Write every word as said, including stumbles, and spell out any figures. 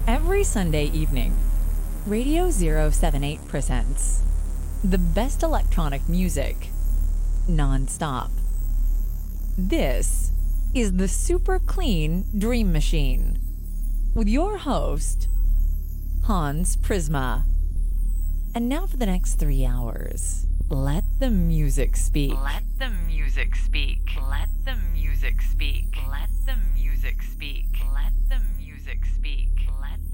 Every Sunday evening, Radio zero seven eight presents the best electronic music non-stop. This is the Super Clean Dream Machine with your host, Hans Prisma. And now for the next three hours, let the music speak. Let the music speak. Let the music speak. Let the music speak. Let the music speak. Let